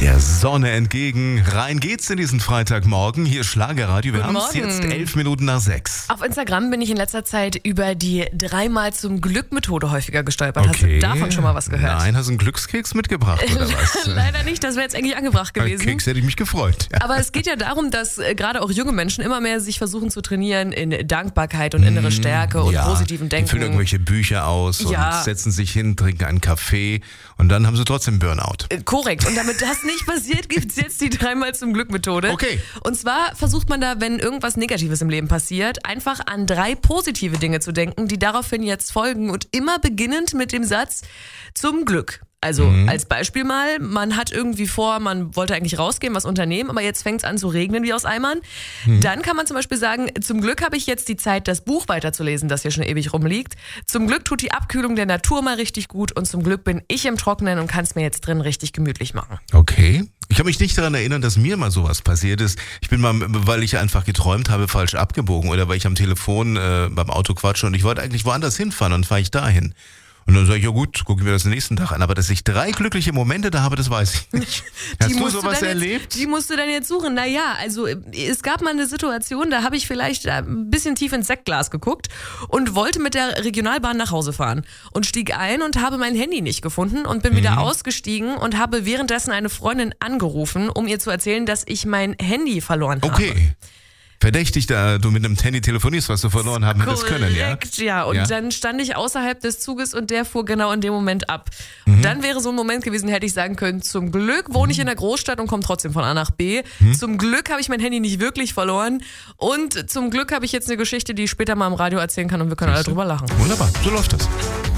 Der Sonne entgegen. Rein geht's in diesen Freitagmorgen. Hier Schlagerradio. Wir haben es jetzt 11 Minuten nach 6. Auf Instagram bin ich in letzter Zeit über die 3-mal zum Glück-Methode häufiger gestolpert. Hast du davon schon mal was gehört? Nein, hast du einen Glückskeks mitgebracht oder was? Leider nicht, das wäre jetzt eigentlich angebracht gewesen. Keks hätte ich mich gefreut. Ja. Aber es geht ja darum, dass gerade auch junge Menschen immer mehr sich versuchen zu trainieren in Dankbarkeit und innere Stärke und positiven Denken. Die füllen irgendwelche Bücher aus und setzen sich hin, trinken einen Kaffee und dann haben sie trotzdem Burnout. Korrekt. Und damit das nicht passiert, gibt es jetzt die 3-mal-zum-Glück-Methode. Okay. Und zwar versucht man da, wenn irgendwas Negatives im Leben passiert, einfach an 3 positive Dinge zu denken, die daraufhin jetzt folgen und immer beginnend mit dem Satz zum Glück. Also als Beispiel mal, man hat irgendwie vor, man wollte eigentlich rausgehen, was unternehmen, aber jetzt fängt es an zu regnen wie aus Eimern. Dann kann man zum Beispiel sagen, zum Glück habe ich jetzt die Zeit, das Buch weiterzulesen, das hier schon ewig rumliegt. Zum Glück tut die Abkühlung der Natur mal richtig gut und zum Glück bin ich im Trockenen und kann es mir jetzt drin richtig gemütlich machen. Okay. Ich kann mich nicht daran erinnern, dass mir mal sowas passiert ist. Ich bin mal, weil ich einfach geträumt habe, falsch abgebogen oder weil ich am Telefon beim Auto quatsche und ich wollte eigentlich woanders hinfahren und fahre ich dahin. Und dann sage ich, ja gut, gucken wir das den nächsten Tag an. Aber dass ich 3 glückliche Momente da habe, das weiß ich nicht. Hast du sowas erlebt? Die musst du dann jetzt suchen. Naja, also es gab mal eine Situation, da habe ich vielleicht ein bisschen tief ins Sektglas geguckt und wollte mit der Regionalbahn nach Hause fahren. Und stieg ein und habe mein Handy nicht gefunden und bin wieder ausgestiegen und habe währenddessen eine Freundin angerufen, um ihr zu erzählen, dass ich mein Handy verloren habe. Okay. Verdächtig, da du mit einem Handy telefonierst, was du verloren haben hättest können, ja? Korrekt, ja. Und dann stand ich außerhalb des Zuges und der fuhr genau in dem Moment ab. Dann wäre so ein Moment gewesen, hätte ich sagen können, zum Glück wohne ich in der Großstadt und komme trotzdem von A nach B. Zum Glück habe ich mein Handy nicht wirklich verloren. Und zum Glück habe ich jetzt eine Geschichte, die ich später mal im Radio erzählen kann und wir können alle drüber lachen. Wunderbar, so läuft das.